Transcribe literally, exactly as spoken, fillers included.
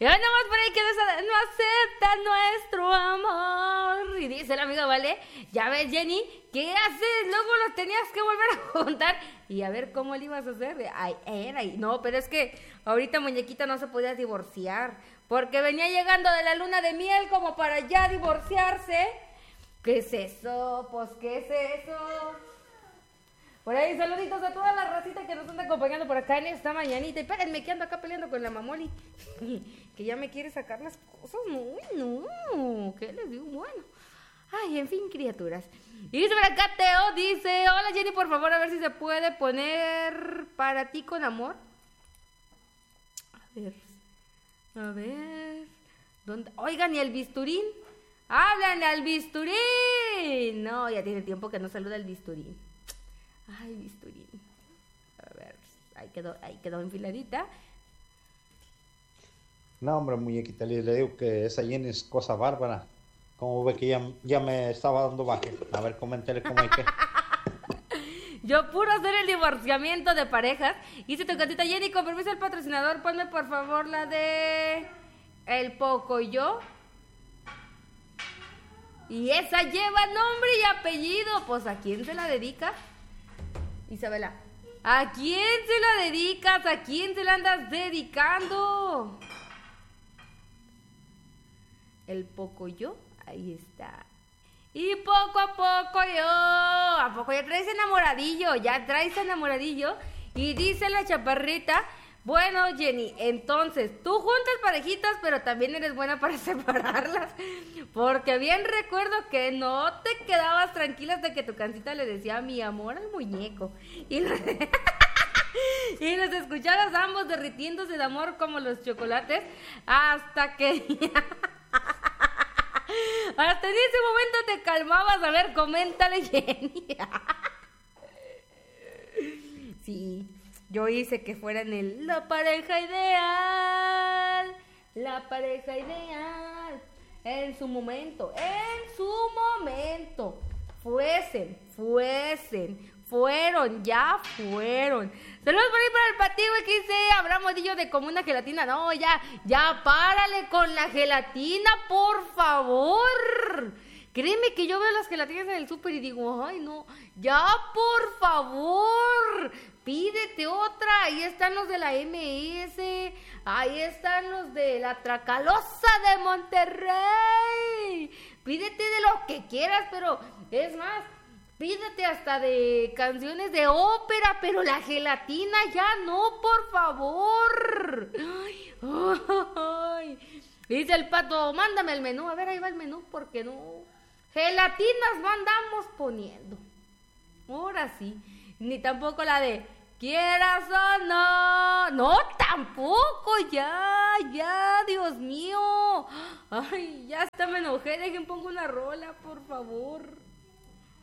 Y hoy nomás por ahí que no, no acepta nuestro amor. Y dice la amiga, ¿vale? Ya ves, Jenny, ¿qué haces? Luego lo tenías que volver a juntar. Y a ver cómo le ibas a hacer. Ay, era ahí. No, pero es que ahorita muñequita no se podía divorciar. Porque venía llegando de la luna de miel como para ya divorciarse. ¿Qué es eso? Pues, ¿qué es eso? Por ahí, saluditos a toda la racita que nos anda acompañando por acá en esta mañanita. Y espérenme que ando acá peleando con la mamoli, que ya me quiere sacar las cosas. No, no, ¿qué les digo? Bueno, ay, en fin, criaturas. Y dice por acá Teo, dice, hola Jenny, por favor, a ver si se puede poner Para ti con amor. A ver, a ver, ¿dónde? Oigan, ¿y el bisturín? ¡Háblanle al bisturín! No, ya tiene tiempo que no saluda el bisturín. Ay, bisturín. A ver, ahí quedó, ahí quedó enfiladita. No, hombre, muñequita, le digo que esa Jenny es cosa bárbara. Como ve que ya, ya me estaba dando baje. A ver, coméntale cómo hay que. Yo puro hacer el divorciamiento de parejas. Hice tu gatita Jenny, con permiso del patrocinador, ponme por favor la de El Pocoyo. Y esa lleva nombre y apellido. Pues, ¿a quién se la dedica? Isabela, ¿a quién se la dedicas? ¿A quién se la andas dedicando? El Pocoyo, ahí está. Y poco a poco yo, ¿a poco ya traes enamoradillo? Ya traes enamoradillo. Y dice la chaparrita, bueno, Jenny, entonces, tú juntas parejitas, pero también eres buena para separarlas. Porque bien recuerdo que no te quedabas tranquila hasta que tu cancita le decía mi amor al muñeco. Y los, y los escuchabas ambos derritiéndose de amor como los chocolates. Hasta que... hasta en ese momento te calmabas. A ver, coméntale, Jenny. Sí, yo hice que fueran el, la pareja ideal. La pareja ideal. En su momento, en su momento. Fuesen, fuesen, fueron, ya fueron. Saludos por ahí para el patigo que dice, ¿habrá modillo de como una gelatina? No, ya, ya párale con la gelatina, por favor. Créeme que yo veo las gelatinas en el súper y digo, ay no, ya por favor, pídete otra. Ahí están los de la M S, ahí están los de la Tracalosa de Monterrey. Pídete de lo que quieras, pero es más, pídete hasta de canciones de ópera, pero la gelatina ya no, por favor. Ay, ay. Dice el Pato, mándame el menú. A ver, ahí va el menú, porque no... gelatinas no andamos poniendo. Ahora sí. Ni tampoco la de quieras o no. No, tampoco. Ya, ya, Dios mío. Ay, ya hasta me enojé. Dejen pongo una rola, por favor.